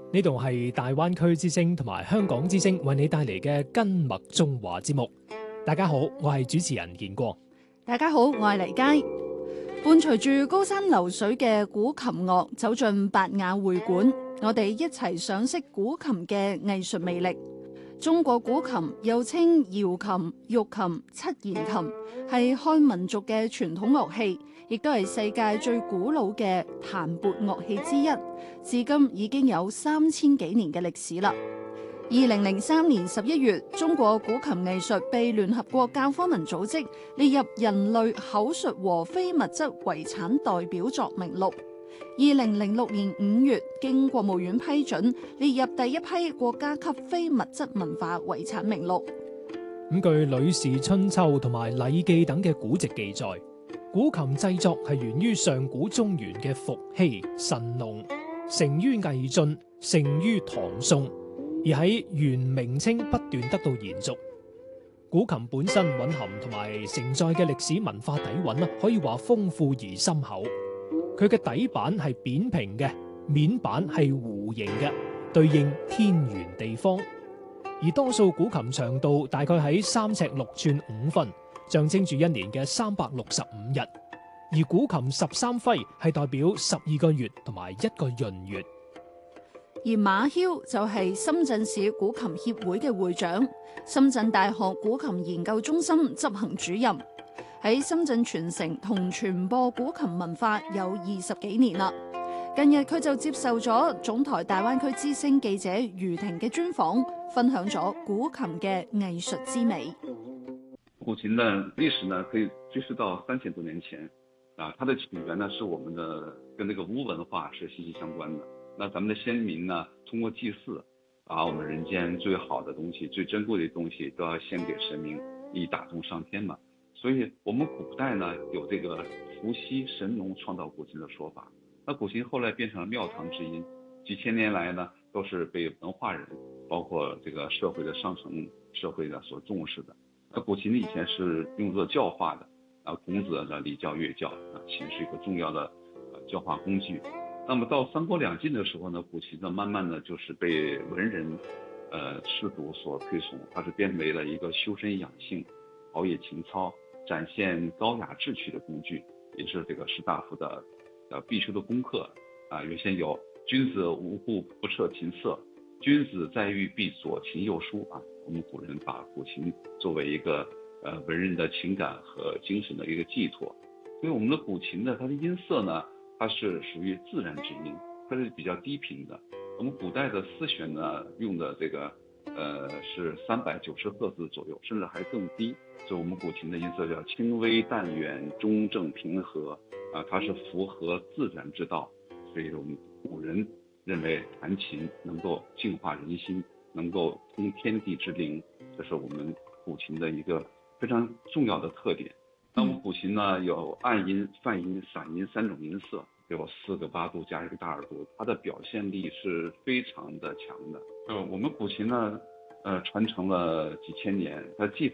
呢度係大灣區之聲同埋香港之聲為你帶嚟嘅根脈中華節目。大家好，我係主持人建光。 大家好，我係黎佳。伴隨住高山流水嘅古琴樂走進白雅會館，我哋一齊賞識古琴嘅藝術魅力。中國古琴又稱瑤琴、玉琴、七弦琴，係漢民族嘅傳統樂器，亦都係世界最古老嘅彈撥樂器之一，至今已經有3000幾年嘅歷史啦。2003年11月，中國古琴藝術被聯合國教科文組織列入人類口述和非物質遺產代表作名錄。2006年5月，經國務院批准，列入第一批國家級非物質文化遺產名錄。 咁據《呂氏春秋》同埋《禮記》等嘅古籍記載，古琴製作係源於上古中原嘅伏羲、神農，成於魏晉，盛於唐宋，而喺元明清不斷得到延續。古琴本身蘊含同埋承載嘅歷史文化底蘊可以話豐富而深厚。佢嘅底板係扁平嘅，面板係弧形嘅，對應天圓地方。而多數古琴長度大概喺3尺6寸5分，象徵住一年嘅365日。而古琴13徽係代表12個月同埋1個閏月。 而馬梟就係深圳市古琴協會嘅會長，深圳大學古琴研究中心執行主任，喺深圳傳承同傳播古琴文化有20幾年啦。近日佢就接受咗總台大灣區之聲記者余婷嘅專訪，分享咗古琴嘅藝術之美。 古琴的歷史呢，可以追溯到3000多年前，它的起源呢是我們的跟這個巫文化是息息相關的。那咱們的先民呢，通過祭祀，把我們人間最好的東西、最珍貴的東西都要獻給神明，以打通上天嘛。所以我們古代呢有這個伏羲、神農創造古琴的說法。那古琴後來變成了廟堂之音，幾千年來呢都是被文化人，包括這個社會的上層社會的所重視的。那古琴以前是用作教化的，孔子的禮教樂教，琴是一個重要的教化工具。那麼到三國兩晉的時候呢，古琴呢慢慢的就是被文人，士族所推崇，它是變為了一個修身養性、陶冶情操、展現高雅志趣的工具，也是這個士大夫的必修的功課。原先有君子無故不徹琴瑟，君子在寓必左琴右書。我們古人把古琴作為一個文人的情感和精神的一個寄託。所以我們的古琴呢，它的音色呢，它是屬於自然之音，它是比較低頻的。我們古代的絲弦呢，用的這個是390赫茲左右，甚至還更低。所以我們古琴的音色叫輕微淡遠、中正平和，它是符合自然之道。所以我們古人認為彈琴能夠淨化人心，能夠通天地之靈，這是我們古琴的一個非常重要的特點。那我們古琴呢，有按音、泛音、散音3種音色，有4個8度加1個大耳朵，它的表現力是非常的強的。我們古琴呢，傳承了幾千年，它既